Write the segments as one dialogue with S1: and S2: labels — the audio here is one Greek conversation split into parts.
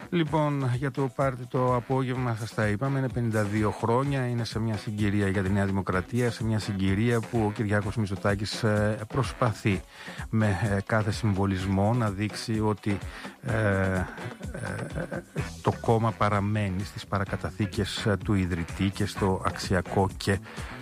S1: Λοιπόν, για το πάρτι το απόγευμα σας τα είπαμε, είναι 52 χρόνια, είναι σε μια συγκυρία για τη Νέα Δημοκρατία, σε μια συγκυρία που ο Κυριάκος Μητσοτάκης προσπαθεί με κάθε συμβολισμό να δείξει ότι το κόμμα παραμένει στις παρακαταθήκες του ιδρυτή και στο αξιακό και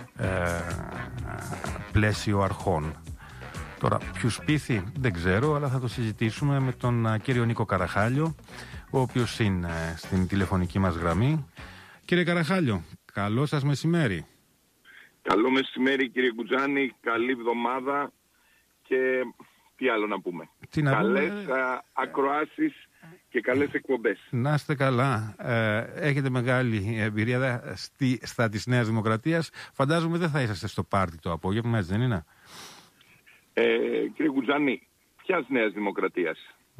S1: πλαίσιο αρχών. Τώρα, ποιους πείθει δεν ξέρω, αλλά θα το συζητήσουμε με τον κύριο Νίκο Καραχάλιο, ο οποίος είναι στην τηλεφωνική μας γραμμή. Κύριε Καραχάλιο, καλό σας μεσημέρι.
S2: Καλό μεσημέρι κύριε Κουτζάνη, καλή εβδομάδα και τι άλλο να πούμε. Καλές ακροάσεις και καλές εκπομπές.
S1: Να είστε καλά. Έχετε μεγάλη εμπειρία στα της Νέας Δημοκρατίας. Φαντάζομαι δεν θα είσαστε στο πάρτι το απόγευμα, έτσι δεν είναι?
S2: Κύριε Κουτζάνη, ποιας Νέας Δημοκρατίας?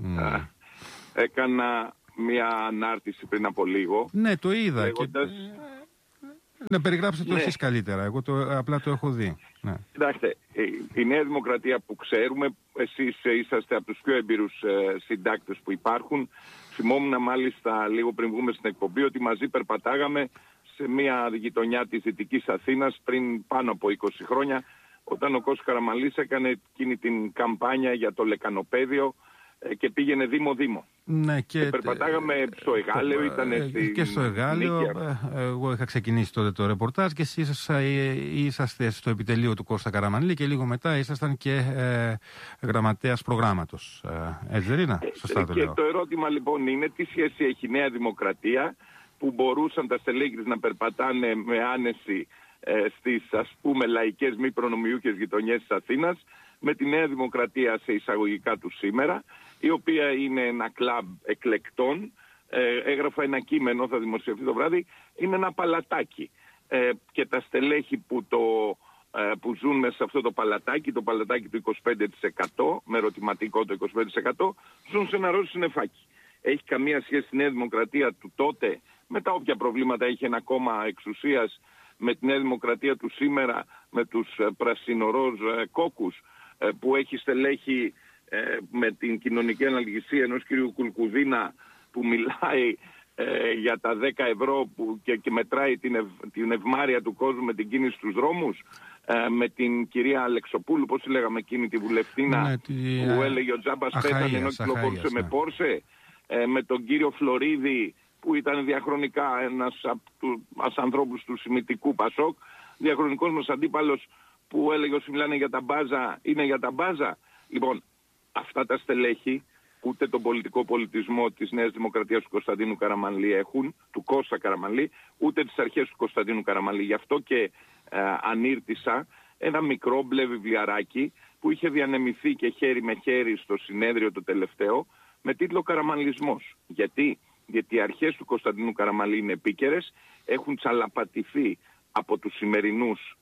S2: Έκανα μια ανάρτηση πριν από λίγο.
S1: Ναι, το είδα.
S2: Λέγοντας...
S1: Να περιγράψετε το εσείς καλύτερα. Εγώ απλά το έχω δει. Ναι.
S2: Κοιτάξτε, η Νέα Δημοκρατία που ξέρουμε, εσείς είσαστε από τους πιο εμπειρούς συντάκτες που υπάρχουν. Θυμόμουν μάλιστα λίγο πριν βγούμε στην εκπομπή ότι μαζί περπατάγαμε σε μια γειτονιά της Δυτικής Αθήνας πριν πάνω από 20 χρόνια, όταν ο Κώστας Καραμανλής έκανε εκείνη την καμπάνια για το λεκανοπαίδιο και πήγαινε Δήμο-Δήμο.
S1: Ναι,
S2: και περπατάγαμε στο Εγάλεο, ήταν
S1: και στο Εγάλεο. Εγώ είχα ξεκινήσει τότε το ρεπορτάζ και εσείς είσαστε στο επιτελείο του Κώστα Καραμανλή και λίγο μετά ήσασταν και γραμματέας προγράμματος. Έτσι δεν είναι? Σωστά το λέω.
S2: Και το ερώτημα λοιπόν είναι τι σχέση έχει η Νέα Δημοκρατία που μπορούσαν τα στελέχη να περπατάνε με άνεση στις ας πούμε λαϊκές μη προνομιούχες γειτονιές της Αθήνας με τη Νέα Δημοκρατία σε εισαγωγικά του σήμερα, η οποία είναι ένα κλαμπ εκλεκτών. Έγραφα ένα κείμενο, θα δημοσιευτεί το βράδυ, είναι ένα παλατάκι και τα στελέχη που ζουν μέσα σε αυτό το παλατάκι του 25%, με ερωτηματικό το 25%, ζουν σε ένα ροζ συννεφάκι. Έχει καμία σχέση η Νέα Δημοκρατία του τότε με τα όποια προβλήματα έχει ένα κόμμα εξουσίας, με τη Νέα Δημοκρατία του σήμερα, με τους πρασινοροζ κόκκους που έχει στελέχη με την κοινωνική αναλγησία ενός κυρίου Κουλκουδίνα που μιλάει για τα 10 ευρώ και μετράει την ευμάρεια του κόσμου με την κίνηση στους δρόμους, με την κυρία Αλεξοπούλου, πώς λέγαμε εκείνη τη βουλευτίνα, που έλεγε ο τζάμπας πέθανε ενώ κυκλοφορούσε με Πόρσε, με τον κύριο Φλωρίδη που ήταν διαχρονικά ένας από τους ανθρώπους του Σημιτικού Πασόκ, διαχρονικός μας αντίπαλος, που έλεγε όσοι μιλάνε για τα μπάζα είναι για τα μπάζα. Λοιπόν, αυτά τα στελέχη ούτε τον πολιτικό πολιτισμό της Νέας Δημοκρατίας του Κωνσταντίνου Καραμανλή έχουν, του Κώστα Καραμανλή, ούτε τις αρχές του Κωνσταντίνου Καραμανλή. Γι' αυτό και ανήρτησα ένα μικρό μπλε βιβλιαράκι που είχε διανεμηθεί και χέρι με χέρι στο συνέδριο το τελευταίο με τίτλο «Καραμανλισμός». Γιατί οι αρχές του Κωνσταντίνου Καραμανλή είναι επίκαιρες, έχουν τσαλαπατηθεί από τους σημερινούς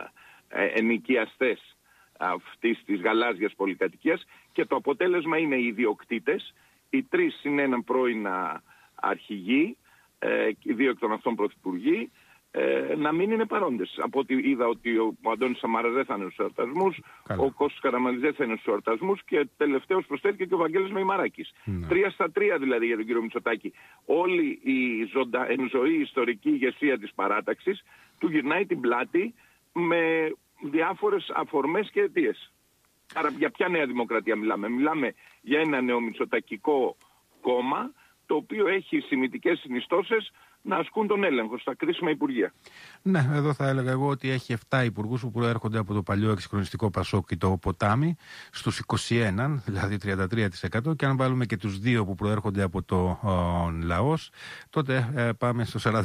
S2: ενοικιαστές αυτής της γαλάζιας πολυκατοικίας και το αποτέλεσμα είναι οι ιδιοκτήτες, οι τρεις είναι έναν πρώην αρχηγοί, οι δύο εκ των αυτών πρωθυπουργοί, να μην είναι παρόντες. Από ό,τι είδα ότι ο Αντώνης Σαμαράς δεν θα είναι στους εορτασμούς, ο Κώστας Καραμανλής δεν θα είναι στους εορτασμούς και τελευταίος προσθέθηκε και ο Βαγγέλης Μεϊμαράκης. 3-3 δηλαδή για τον κύριο Μητσοτάκη. Όλη η εν ζωή ιστορική ηγεσία της παράταξης του γυρνάει την πλάτη με διάφορες αφορμές και αιτίες. Άρα για ποια Νέα Δημοκρατία μιλάμε? Μιλάμε για ένα νεομητσοτακικό κόμμα το οποίο έχει σημιτικές συνιστώσεις να ασκούν τον έλεγχο στα κρίσιμα υπουργεία.
S1: Ναι, εδώ θα έλεγα εγώ ότι έχει 7 υπουργούς που προέρχονται από το παλιό εξυγχρονιστικό Πασόκ και το Ποτάμι, στους 21, δηλαδή 33%, και αν βάλουμε και τους 2 που προέρχονται από το Λαός, τότε πάμε στο 40%.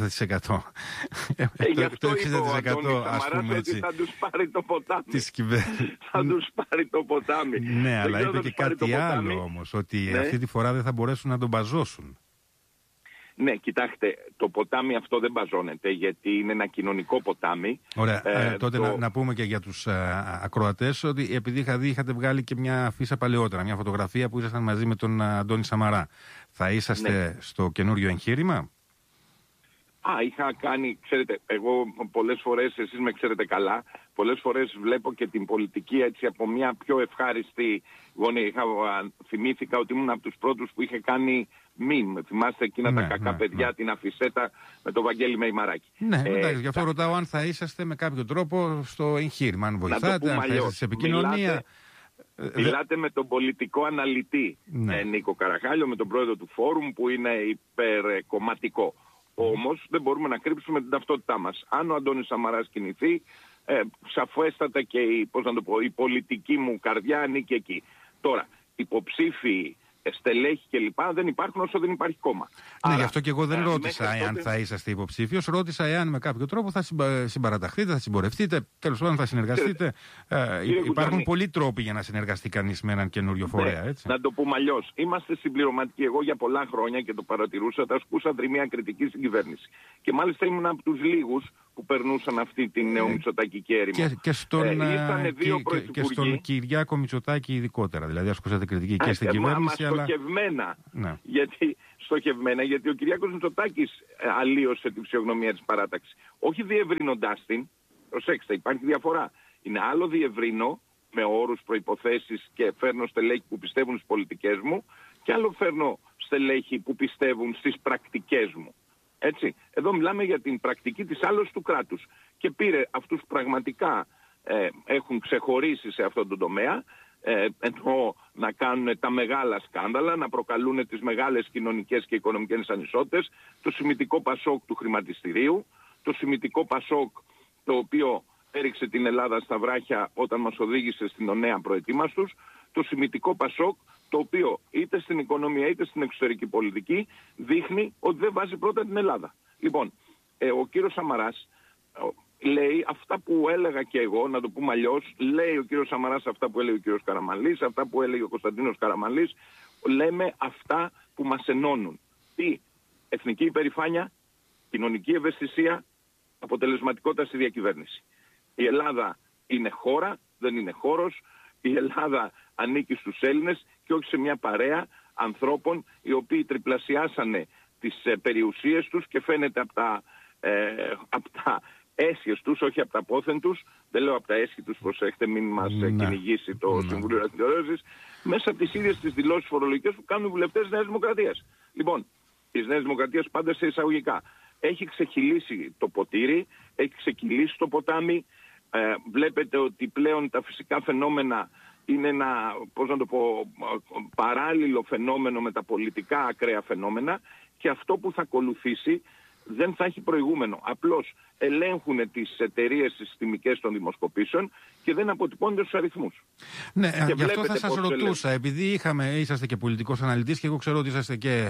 S2: Γι' αυτό είπε ο Αντώνης Σαμαράς ότι θα τους πάρει το ποτάμι. Θα τους πάρει το ποτάμι.
S1: Ναι, αλλά είπε και κάτι άλλο όμως, ότι αυτή τη φορά δεν θα μπορέσουν να τον μπαζώσουν.
S2: Ναι, κοιτάξτε, το ποτάμι αυτό δεν μπαζώνεται γιατί είναι ένα κοινωνικό ποτάμι.
S1: Ωραία, τότε να πούμε και για τους ακροατές ότι επειδή είχατε βγάλει και μια αφίσα παλαιότερα, μια φωτογραφία που ήσασταν μαζί με τον Αντώνη Σαμαρά. Θα είσαστε στο καινούριο εγχείρημα?
S2: Είχα κάνει, ξέρετε, εγώ πολλές φορές, εσείς με ξέρετε καλά, πολλές φορές βλέπω και την πολιτική έτσι από μια πιο ευχάριστη γωνία. Θυμήθηκα ότι ήμουν από τους πρώτους που είχε κάνει meme. Θυμάστε εκείνα τα κακά παιδιά, την αφισέτα με το Βαγγέλη Μεϊμαράκη.
S1: Ναι, εντάξει, γι' αυτό ρωτάω αν θα είσαστε με κάποιο τρόπο στο εγχείρημα, αν βοηθάτε, αν θα είστε σε επικοινωνία.
S2: Μιλάτε με τον πολιτικό αναλυτή Νίκο Καραχάλιο, με τον πρόεδρο του Φόρουμ που είναι υπερκομματικό. Όμως δεν μπορούμε να κρύψουμε την ταυτότητά μας. Αν ο Αντώνης Σαμαράς κινηθεί, σαφέστατα και η πολιτική μου καρδιά ανήκει εκεί. Τώρα, υποψήφοι, στελέχη κλπ. Δεν υπάρχουν όσο δεν υπάρχει κόμμα.
S1: Ναι, γι' αυτό και εγώ δεν ρώτησα εάν θα είσαστε υποψήφιος. Ρώτησα εάν με κάποιο τρόπο θα συμπαραταχθείτε, θα συμπορευτείτε, τέλος πάντων θα συνεργαστείτε. Υπάρχουν πολλοί τρόποι για να συνεργαστεί κανείς με έναν καινούριο φορέα, έτσι.
S2: Να το πούμε αλλιώς. Είμαστε συμπληρωματικοί. Εγώ για πολλά χρόνια και το παρατηρούσα, τα ασκούσα δρυμία κριτική στην κυβέρνηση. Και μάλιστα ήμουν από τους λίγους που περνούσαν αυτή την νεομητσοτακική έρημο.
S1: Και στον Κυριάκο Μητσοτάκη ειδικότερα. Δηλαδή ασκούσατε κριτική και στην κυβέρνηση.
S2: Στοχευμένα. Ναι. Γιατί ο Κυριάκος Μητσοτάκης αλλίωσε τη φυσιογνωμία της παράταξης. Όχι διευρύνοντάς την. Προσέξτε, υπάρχει διαφορά. Είναι άλλο διευρύνω με όρους, προϋποθέσεις και φέρνω στελέχη που πιστεύουν στις πολιτικές μου και άλλο φέρνω στελέχη που πιστεύουν στις πρακτικές μου. Έτσι. Εδώ μιλάμε για την πρακτική της άλλης του κράτους. Και πήρε αυτούς που πραγματικά έχουν ξεχωρίσει σε αυτόν τον τομέα, εννοώ να κάνουν τα μεγάλα σκάνδαλα, να προκαλούν τις μεγάλες κοινωνικές και οικονομικές ανισότητες, το σημιτικό Πασόκ του χρηματιστηρίου, το σημιτικό Πασόκ το οποίο έριξε την Ελλάδα στα βράχια όταν μας οδήγησε στην ονέα προετοίμαστους, το σημιτικό Πασόκ το οποίο είτε στην οικονομία είτε στην εξωτερική πολιτική δείχνει ότι δεν βάζει πρώτα την Ελλάδα. Λοιπόν, ο κύριος Σαμαράς λέει αυτά που έλεγα και εγώ, να το πούμε αλλιώς, λέει ο κύριος Σαμαράς αυτά που έλεγε ο κύριος Καραμανλής, αυτά που έλεγε ο Κωνσταντίνος Καραμανλής, λέμε αυτά που μας ενώνουν. Τι? Εθνική υπερηφάνεια, κοινωνική ευαισθησία, αποτελεσματικότητα στη διακυβέρνηση. Η Ελλάδα είναι χώρα, δεν είναι χώρος. Η Ελλάδα ανήκει στους Έλληνες και όχι σε μια παρέα ανθρώπων οι οποίοι τριπλασιάσανε τις περιουσίες τους και φαίνεται από τα έσχες τους, όχι από τα πόθεν τους, δεν λέω από τα έσχη τους, προσέχετε, μην μας κυνηγήσει το Συμβούλιο Ραδιοδότησης, μέσα από τις ίδιες τις δηλώσεις φορολογικές που κάνουν οι βουλευτές της Νέας Δημοκρατίας. Λοιπόν, της Νέας Δημοκρατίας πάντα σε εισαγωγικά. Έχει ξεκυλήσει το ποτήρι, έχει ξεκυλήσει το ποτάμι. Βλέπετε ότι πλέον τα φυσικά φαινόμενα είναι ένα, παράλληλο φαινόμενο με τα πολιτικά ακραία φαινόμενα και αυτό που θα ακολουθήσει δεν θα έχει προηγούμενο. Απλώς ελέγχουν τις εταιρείες συστημικές των δημοσκοπήσεων και δεν αποτυπώνται στους αριθμούς.
S1: Ναι, γι' αυτό θα σας ρωτούσα, επειδή είσαστε και πολιτικός αναλυτής και εγώ ξέρω ότι είσαστε και,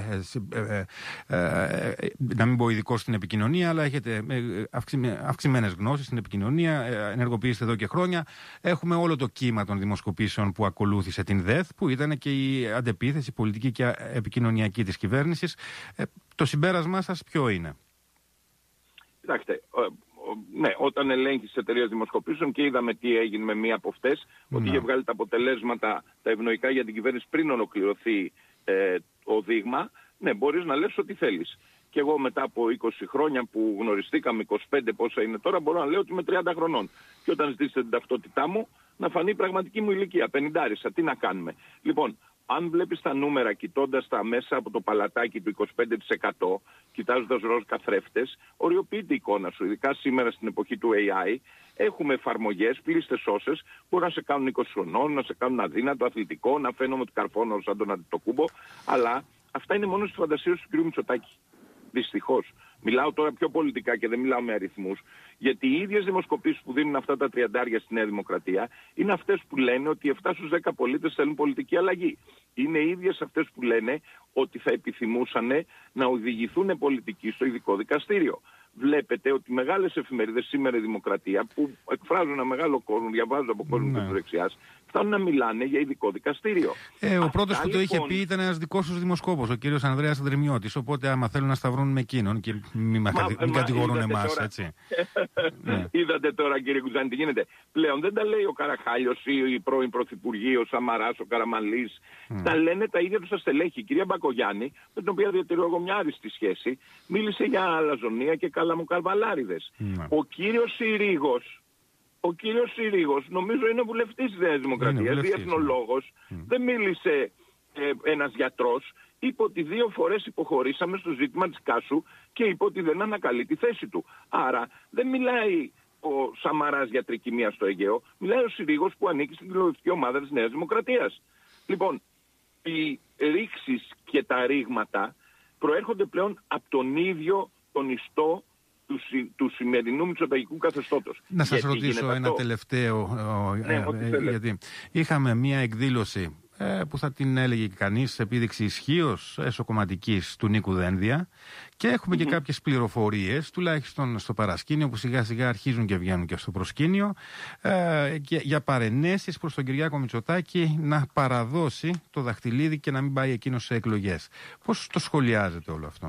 S1: να μην πω ειδικός στην επικοινωνία, αλλά έχετε αυξημένες γνώσεις στην επικοινωνία, ενεργοποιήσετε εδώ και χρόνια. Έχουμε όλο το κύμα των δημοσκοπήσεων που ακολούθησε την ΔΕΘ, που ήταν και η αντεπίθεση πολιτική και επικοινωνιακή της κυβέρνησης. Το συμπέρασμά σας ποιο είναι?
S2: Κοιτάξτε, ναι, όταν ελέγχει τις εταιρείες δημοσκοπήσεων και είδαμε τι έγινε με μία από αυτές, ότι είχε βγάλει τα αποτελέσματα τα ευνοϊκά για την κυβέρνηση πριν ολοκληρωθεί ο δείγμα, ναι, μπορείς να λες ό,τι θέλεις. Και εγώ μετά από 20 χρόνια που γνωριστήκαμε, 25 πόσα είναι τώρα, μπορώ να λέω ότι είμαι 30 χρονών. Και όταν ζητήσετε την ταυτότητά μου, να φανεί η πραγματική μου ηλικία, 50. Τι να κάνουμε? Λοιπόν, αν βλέπεις τα νούμερα κοιτώντας τα μέσα από το παλατάκι του 25%, κοιτάζοντας ροζ καθρέφτες, οριοποιείται η εικόνα σου. Ειδικά σήμερα στην εποχή του AI, έχουμε εφαρμογές, πλήστες όσες, που μπορούν να σε κάνουν 20 χρονών, να σε κάνουν αδύνατο, αθλητικό, να φαίνομαι ότι καρφώνω σαν τον Αντιτοκούμπο, αλλά αυτά είναι μόνο στις φαντασίες του κ. Μητσοτάκη. Δυστυχώς. Μιλάω τώρα πιο πολιτικά και δεν μιλάω με αριθμούς, γιατί οι ίδιες δημοσκοπήσεις που δίνουν αυτά τα 30 στη Νέα Δημοκρατία είναι αυτές που λένε ότι 7 στους 10 πολίτες θέλουν πολιτική αλλαγή. Είναι οι ίδιες αυτές που λένε ότι θα επιθυμούσαν να οδηγηθούν πολιτικοί στο ειδικό δικαστήριο. Βλέπετε ότι μεγάλες εφημερίδες σήμερα η Δημοκρατία που εκφράζουν ένα μεγάλο κόσμο, διαβάζουν από κόσμο της δεξιάς, φτάνουν να μιλάνε για ειδικό δικαστήριο.
S1: Ο πρώτος που το είχε πει ήταν ένας δικός τους δημοσκόπος, ο κύριος Ανδρέας Δρυμιώτης. Οπότε άμα θέλουν να σταυρώνουν με εκείνον και μην κατηγορούν εμάς, έτσι.
S2: Είδατε τώρα, κύριε Κουτζάνη, τι γίνεται. Πλέον δεν τα λέει ο Καραχάλιος ή η πρώην Πρωθυπουργοί, ο Σαμαράς, ο Καραμανλής. Τα λένε τα ίδια τους τα στελέχη. Η κυρία Μπακογιάννη Μπακογιάννη, με την οποία διατηρώ εγώ μια άριστη σχέση, μίλησε για αλαζονία και καλαμοκαρβαλάριδες. Ο κύριος Συρίγος, νομίζω είναι βουλευτής της Νέας Δημοκρατίας, διεθνολόγος, δεν μίλησε ένας γιατρός, είπε ότι 2 φορές υποχωρήσαμε στο ζήτημα της Κάσου και είπε ότι δεν ανακαλεί τη θέση του. Άρα δεν μιλάει ο Σαμαράς για τρικυμία στο Αιγαίο, μιλάει ο Συρίγος που ανήκει στην κοινοβουλευτική ομάδα της Νέας Δημοκρατίας. Λοιπόν, οι ρήξεις και τα ρήγματα προέρχονται πλέον από τον ίδιο τον ιστό του σημερινού μητσοτακικού καθεστώτος.
S1: Να σας ρωτήσω ένα τελευταίο, γιατί είχαμε μία εκδήλωση που θα την έλεγε κανείς επίδειξη ισχύως εσωκομματικής του Νίκου Δένδια και έχουμε και κάποιες πληροφορίες, τουλάχιστον στο παρασκήνιο, που σιγά σιγά αρχίζουν και βγαίνουν και στο προσκήνιο, για παρενέσεις προς τον Κυριάκο Μητσοτάκη να παραδώσει το δαχτυλίδι και να μην πάει εκείνος σε εκλογές. Πώς το σχολιάζετε όλο αυτό?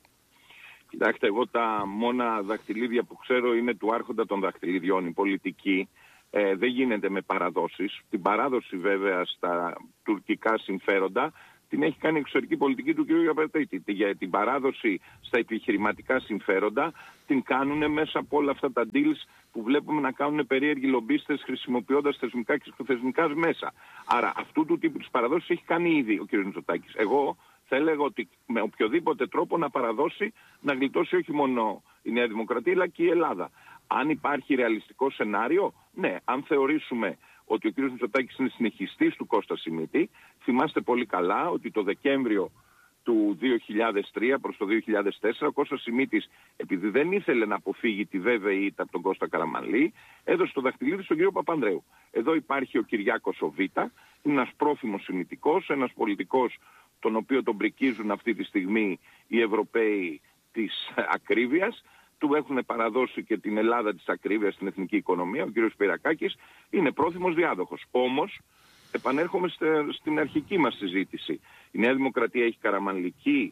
S2: Κοιτάξτε, εγώ τα μόνα δαχτυλίδια που ξέρω είναι του άρχοντα των δαχτυλιδιών. Η πολιτική δεν γίνεται με παραδόσεις. Την παράδοση βέβαια στα τουρκικά συμφέροντα την έχει κάνει η εξωτερική πολιτική του κ. Γιαπαρτίτη. Για την παράδοση στα επιχειρηματικά συμφέροντα την κάνουν μέσα από όλα αυτά τα deals που βλέπουμε να κάνουν περίεργοι λομπίστες χρησιμοποιώντας θεσμικά και θεσμικά μέσα. Άρα αυτού του τύπου της παραδόσης έχει κάνει ήδη ο κ. Μητσοτάκης. Εγώ θα έλεγα ότι με οποιοδήποτε τρόπο να παραδώσει, να γλιτώσει όχι μόνο η Νέα Δημοκρατία αλλά και η Ελλάδα. Αν υπάρχει ρεαλιστικό σενάριο, ναι, αν θεωρήσουμε ότι ο κ. Μητσοτάκης είναι συνεχιστής του Κώστα Σιμίτη, θυμάστε πολύ καλά ότι το Δεκέμβριο του 2003 προς το 2004 ο Κώστας Σιμίτης, επειδή δεν ήθελε να αποφύγει τη βέβαιη ήττα από τον Κώστα Καραμανλή, έδωσε το δαχτυλίδι στον κ. Παπανδρέου. Εδώ υπάρχει ο Κυριάκος ο Β, είναι ένας πρόφημος Σιμιτικός, ένας πολιτικός τον οποίο τον πρικίζουν αυτή τη στιγμή οι Ευρωπαίοι της ακρίβειας. Του έχουν παραδώσει και την Ελλάδα της ακρίβειας στην εθνική οικονομία. Ο κ. Σπυρακάκης είναι πρόθυμος διάδοχος. Όμως, επανέρχομαι στην αρχική μας συζήτηση. Η Νέα Δημοκρατία έχει καραμανλική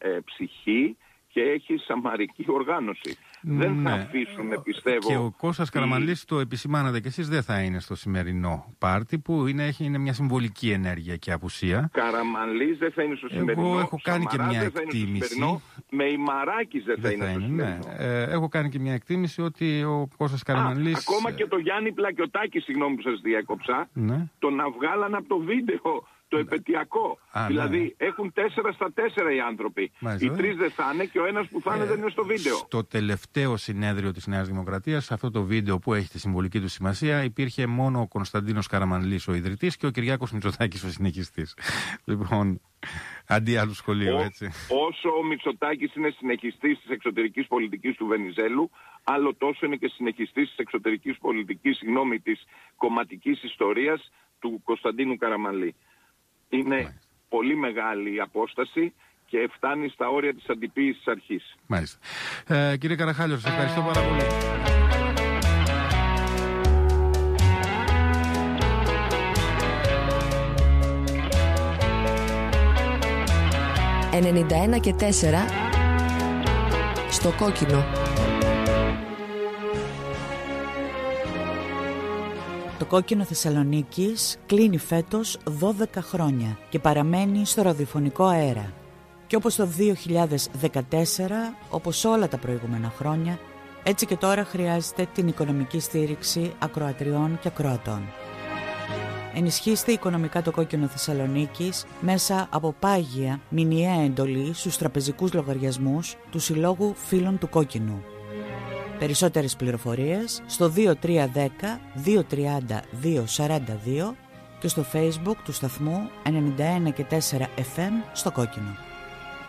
S2: ψυχή και έχει σαμαρική οργάνωση. Δεν θα αφήσουμε, πιστεύω...
S1: Και ο Κώστας Καραμανλής, το επισημάνατε και εσείς, δεν θα είναι στο σημερινό πάρτι που είναι μια συμβολική ενέργεια και απουσία. Καραμανλής
S2: δεν θα είναι στο σημερινό.
S1: Εγώ έχω κάνει και μια εκτίμηση.
S2: Με η Μαράκης δεν θα είναι στο σημερινό.
S1: Έχω κάνει και μια εκτίμηση ότι ο Κώστας Καραμανλής...
S2: Ακόμα και το Γιάννη Πλακιωτάκη, συγγνώμη που σας διέκοψα, τον βγάλαν από το βίντεο. Το επαιτειακό. Δηλαδή έχουν 4 στα 4 οι άνθρωποι. Οι 3 δεν θα είναι και ο ένας που θα είναι δεν είναι στο βίντεο.
S1: Στο τελευταίο συνέδριο της Νέας Δημοκρατίας, σε αυτό το βίντεο που έχει τη συμβολική του σημασία, υπήρχε μόνο ο Κωνσταντίνος Καραμανλής, ο ιδρυτής, και ο Κυριάκος Μητσοτάκης, ο συνεχιστής. Λοιπόν, αντί άλλου σχολείου, έτσι.
S2: Όσο ο Μητσοτάκης είναι συνεχιστής της εξωτερικής πολιτικής του Βενιζέλου, άλλο τόσο είναι και συνεχιστής της εξωτερικής πολιτικής, της κομματικής ιστορίας του Κωνσταντίνου Καραμανλή. Είναι πολύ μεγάλη η απόσταση και φτάνει στα όρια της αντιποίησης αρχής.
S1: Μάλιστα. Κύριε Καραχάλιο, σας ευχαριστώ πάρα πολύ.
S3: «91 και 4» στο κόκκινο.
S4: Το κόκκινο Θεσσαλονίκης κλείνει φέτος 12 χρόνια και παραμένει στο ραδιοφωνικό αέρα. Και όπως το 2014, όπως όλα τα προηγούμενα χρόνια, έτσι και τώρα χρειάζεται την οικονομική στήριξη ακροατριών και ακροατών. Ενισχύστε οικονομικά το κόκκινο Θεσσαλονίκης μέσα από πάγια μηνιαία εντολή στους τραπεζικούς λογαριασμούς του Συλλόγου Φίλων του Κόκκινου. Περισσότερες πληροφορίες στο 2310 230 242 και στο Facebook του σταθμού 91 και 4 FM στο Κόκκινο.